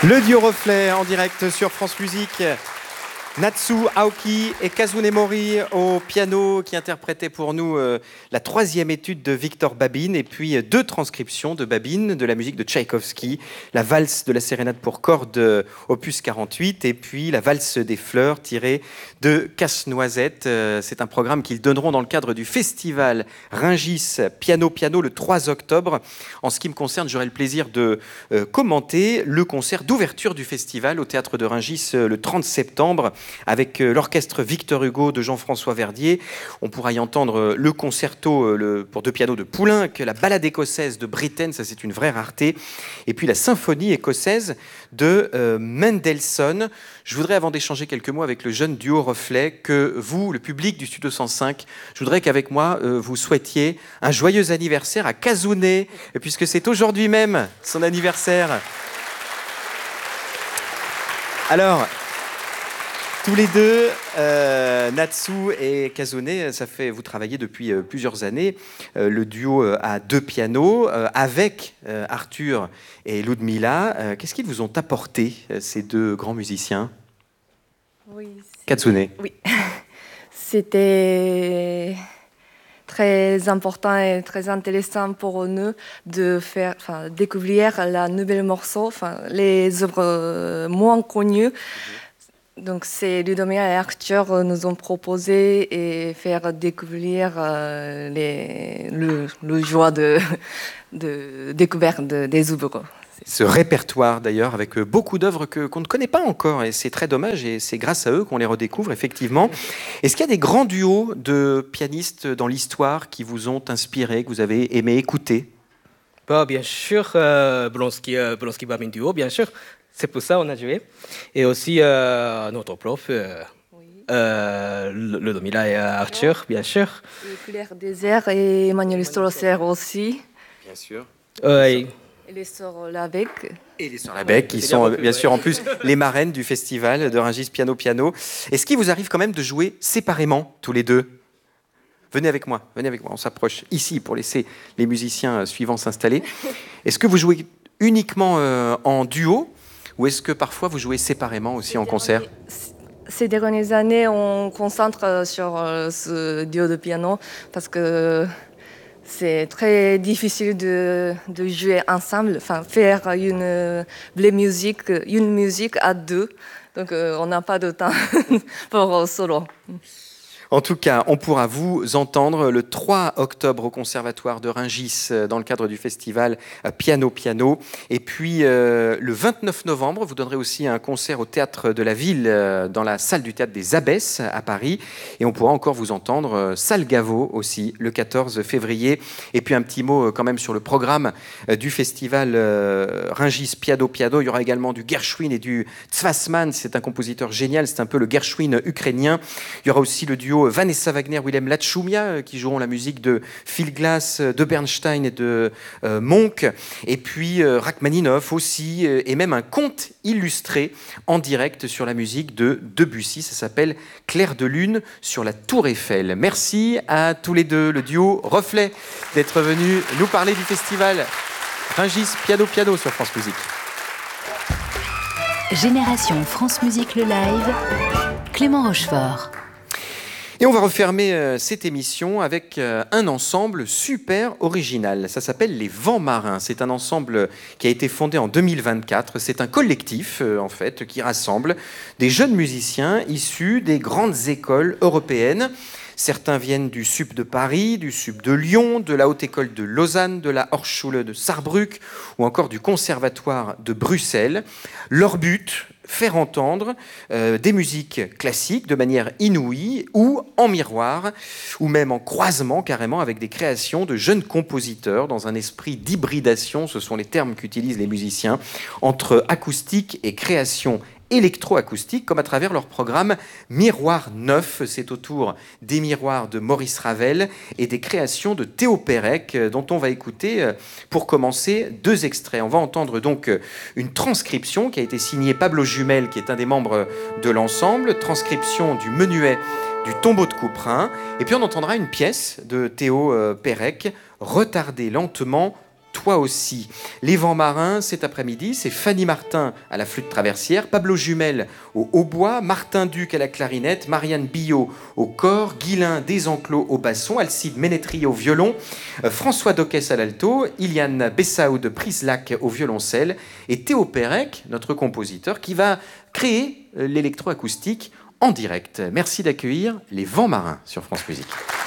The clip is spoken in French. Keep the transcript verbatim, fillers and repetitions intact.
Le duo Reflet en direct sur France Musique. Natsu Aoki et Kazune Mori au piano qui interprétaient pour nous euh, la troisième étude de Victor Babine et puis euh, deux transcriptions de Babine de la musique de Tchaïkovski, la valse de la sérénade pour cordes euh, opus quarante-huit et puis la valse des fleurs tirée de Casse-Noisette. Euh, c'est un programme qu'ils donneront dans le cadre du festival Rungis Piano Piano le trois octobre. En ce qui me concerne, j'aurai le plaisir de euh, commenter le concert d'ouverture du festival au théâtre de Rungis euh, le trente septembre. Avec l'orchestre Victor Hugo de Jean-François Verdier. On pourra y entendre le concerto le, pour deux pianos de Poulenc, la ballade écossaise de Britten, ça c'est une vraie rareté, et puis la symphonie écossaise de euh, Mendelssohn. Je voudrais, avant d'échanger quelques mots avec le jeune duo Reflet, que vous, le public du Studio cent cinq, je voudrais qu'avec moi, euh, vous souhaitiez un joyeux anniversaire à Kazune, puisque c'est aujourd'hui même son anniversaire. Alors, tous les deux, euh, Natsu et Kazune, ça fait, vous travaillez depuis euh, plusieurs années, euh, le duo euh, à deux pianos, euh, avec euh, Arthur et Ludmila. Euh, qu'est-ce qu'ils vous ont apporté, euh, ces deux grands musiciens? Oui. Kazune. Oui. C'était très important et très intéressant pour nous de faire, enfin, découvrir la nouvelle morceau, enfin, les œuvres moins connues. Mm-hmm. Donc, c'est Ludomira et Arthur nous ont proposé et faire découvrir euh, les, le, le joie de, de découverte de, des œuvres. Ce répertoire d'ailleurs avec beaucoup d'œuvres que, qu'on ne connaît pas encore et c'est très dommage et c'est grâce à eux qu'on les redécouvre effectivement. Est-ce qu'il y a des grands duos de pianistes dans l'histoire qui vous ont inspiré, que vous avez aimé écouter? Bah, bien sûr, euh, Blonsky, euh, Blonsky-Babine duo, bien sûr. C'est pour ça qu'on a joué. Et aussi euh, notre prof, euh, oui. euh, Ludomira et Arthur, bien sûr. Et Claire Désert et Emmanuel Strosser aussi. Bien sûr. Oui. Et les sœurs Labec. Et les sœurs Labec, qui sont bien sûr en plus les marraines du festival de Rungis Piano Piano. Est-ce qu'il vous arrive quand même de jouer séparément, tous les deux? Venez avec moi, venez avec moi, on s'approche ici pour laisser les musiciens suivants s'installer. Est-ce que vous jouez uniquement euh, en duo? Ou est-ce que parfois vous jouez séparément aussi en concert? Ces dernières années, on concentre sur ce duo de piano parce que c'est très difficile de, de jouer ensemble, enfin faire une vraie musique, une musique à deux. Donc on n'a pas de temps pour solo. En tout cas, on pourra vous entendre le trois octobre au Conservatoire de Rungis dans le cadre du festival Piano Piano. Et puis euh, le vingt-neuf novembre, vous donnerez aussi un concert au Théâtre de la Ville euh, dans la salle du Théâtre des Abbesses à Paris. Et on pourra encore vous entendre euh, salle Gaveau aussi le quatorze février. Et puis un petit mot euh, quand même sur le programme euh, du festival euh, Rungis Piano Piano. Il y aura également du Gershwin et du Tzfassman. C'est un compositeur génial, c'est un peu le Gershwin ukrainien. Il y aura aussi le duo Vanessa Wagner, Willem Lachumia, qui joueront la musique de Phil Glass, de Bernstein et de euh, Monk. Et puis euh, Rachmaninoff aussi, euh, et même un conte illustré en direct sur la musique de Debussy. Ça s'appelle Clair de lune sur la Tour Eiffel. Merci à tous les deux, le duo Reflet, d'être venus nous parler du festival Rungis Piano Piano sur France Musique. Génération France Musique le live, Clément Rochefort. Et on va refermer euh, cette émission avec euh, un ensemble super original. Ça s'appelle Les Vents Marins. C'est un ensemble qui a été fondé en deux mille vingt-quatre. C'est un collectif, euh, en fait, qui rassemble des jeunes musiciens issus des grandes écoles européennes. Certains viennent du S U P de Paris, du S U P de Lyon, de la Haute École de Lausanne, de la Hochschule de Saarbrück ou encore du Conservatoire de Bruxelles. Leur but, faire entendre euh, des musiques classiques de manière inouïe ou en miroir ou même en croisement carrément avec des créations de jeunes compositeurs dans un esprit d'hybridation, ce sont les termes qu'utilisent les musiciens, entre acoustique et création électroacoustique, comme à travers leur programme Miroir neuf. C'est autour des miroirs de Maurice Ravel et des créations de Théo Pérec, dont on va écouter, pour commencer, deux extraits. On va entendre donc une transcription qui a été signée Pablo Jumel, qui est un des membres de l'ensemble, transcription du menuet du Tombeau de Couperin, et puis on entendra une pièce de Théo Pérec, retardée lentement Toi aussi. Les Vents Marins, cet après-midi, c'est Fanny Martin à la flûte traversière, Pablo Jumel au hautbois, Martin Duc à la clarinette, Marianne Billot au cor, Guylain Desenclos au basson, Alcide Ménétri au violon, euh, François Doquès à l'alto, Iliane Bessaud de Prislac au violoncelle et Théo Pérec, notre compositeur, qui va créer euh, l'électroacoustique en direct. Merci d'accueillir les Vents Marins sur France Musique.